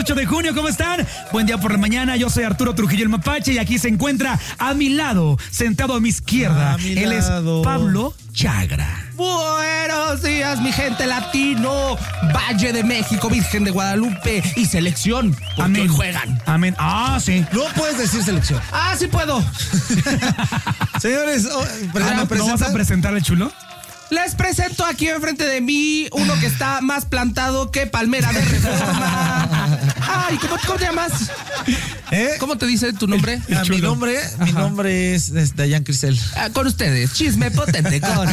8 de junio, ¿cómo están? Buen día por la mañana, yo soy Arturo Trujillo el Mapache y aquí se encuentra a mi lado, sentado a mi izquierda, él es Pablo Chagra. Buenos días, mi gente latino, Valle de México, Virgen de Guadalupe y selección, porque Amén. hoy juegan. Amén. Ah, sí. No puedes decir selección. Ah, sí puedo. Señores, ¿No vas a presentar al chulo? Les presento aquí enfrente de mí uno que está más plantado que palmera de Reforma. Ay, ¿cómo te llamas? ¿Cómo te dice tu nombre? Mi nombre es Dayan Crisel. Con ustedes, chisme potente con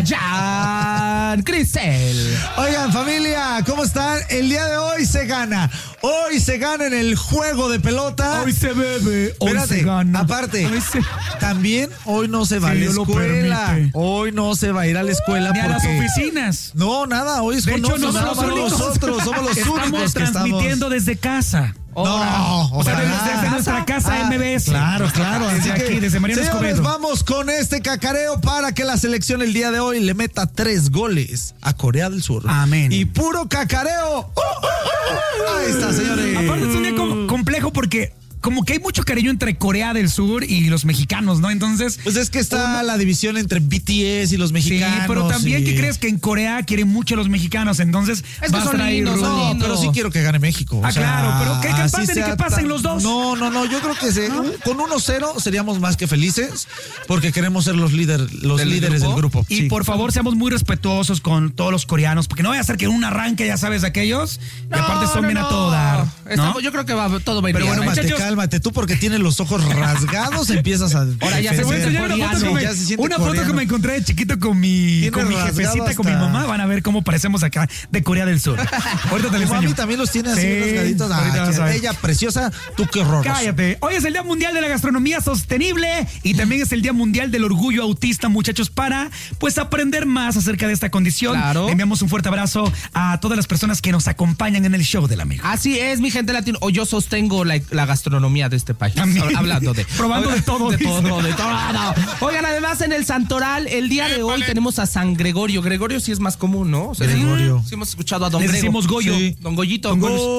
Dayan Crisel. Oigan, familia, ¿cómo están? El día de hoy se gana. Hoy se gana en el juego de pelota. Hoy se bebe, hoy Espérate, se gana. aparte, también hoy no se va a la Dios lo escuela. permite. Hoy no se va a ir a la escuela Ni a las porque... oficinas. No, nada, hoy es De con hecho, nosotros. somos los únicos. Somos los únicos Estamos que transmitiendo desde casa. No, O sea, desde nuestra casa MBS. Claro. Desde Así aquí, que, desde Mariano señores, Escobedo. vamos con este cacareo para que la selección el día de hoy le meta 3 goles a Corea del Sur. Amén. Y puro cacareo. Ahí está, señores. Aparte es un día complejo porque como que hay mucho cariño entre Corea del Sur y los mexicanos, ¿no? Entonces... Pues es que está la división entre BTS y los mexicanos. Sí, pero también, ¿qué crees? Que en Corea quieren mucho a los mexicanos, entonces Es que va a son estar ahí lindos, rudo. son No, lindos. pero sí quiero que gane México. Ah, claro, pero que así empaten y sea que pasen los dos. No, yo creo que con 1-0 seríamos más que felices porque queremos ser los líderes del grupo. Y Sí. por favor, seamos muy respetuosos con todos los coreanos, porque no vaya a ser que un arranque, ya sabes, de aquellos, y aparte son bien a todo dar, ¿no? Yo creo que todo va a ir Pero bien. bueno, muchachos. Cálmate, tú porque tienes los ojos rasgados empiezas a... Ahora ya se Te voy a siente enseñar coreano. Ya se siente una foto coreano. que me encontré de chiquito con mi Tiene jefecita, rasgado con mi hasta- mamá. Van a ver cómo parecemos acá de Corea del Sur. Ahorita te lo Tu mami enseño. también los tiene así Sí, rasgaditos. ahorita vas a ver. Ella preciosa, tú qué horror. Cállate. Hoy es el Día Mundial de la Gastronomía Sostenible y también es el Día Mundial del Orgullo Autista, muchachos, para pues aprender más acerca de esta condición. Claro. Le enviamos un fuerte abrazo a todas las personas que nos acompañan en el show de la amiga. Así es, mi gente latino. O yo sostengo la gastronomía de este país. También. Hablando de... Probando de todo. De todo. Oigan, además en el Santoral, el día de hoy tenemos a San Gregorio. Gregorio sí es más común, ¿no? O sea, Gregorio. Sí hemos escuchado a Don Le Grego. decimos Goyo. Sí. Don Goyito.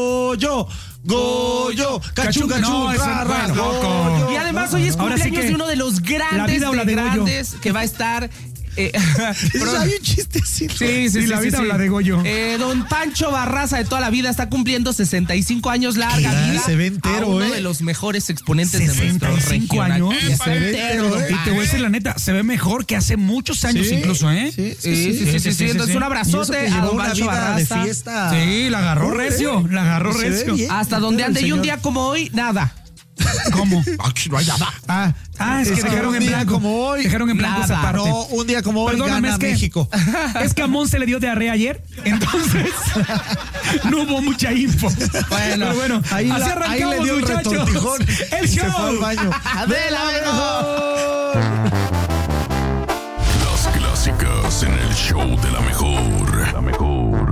Goyo, cachú, No, eso no es loco. Y además hoy es Ahora sí cumpleaños que de uno de los la grandes vida habla de de Goyo. grandes que va a estar... Hay un chistecito. Sí, la vida habla de Goyo. Don Pancho Barraza de toda la vida está cumpliendo 65 años, larga Claro, vida. se ve entero, a uno de los mejores exponentes de nuestro 65 regional. años. Se ve entero. Y te voy a decir la neta, se ve mejor que hace muchos años Sí, incluso, ¿eh? Sí. Sí. Entonces un abrazote a Don una Pancho vida de Barraza. fiesta. Sí, la agarró recio, la agarró Se ve recio. bien. Hasta donde ande. Y un día como hoy, nada. ¿Cómo? Aquí no hay nada. Es que dejaron un en día blanco. como hoy, Dejaron en blanco esa nada. parte. No, un día como hoy Perdóname, gana es que México. Es que a Mon se le dio diarrea ayer, entonces no hubo mucha info. Pero bueno, ahí así ahí arrancamos, le dio un muchachos. retortijón El y se show fue al baño. ¡De la mejor! Las clásicas en el show de la mejor. La mejor.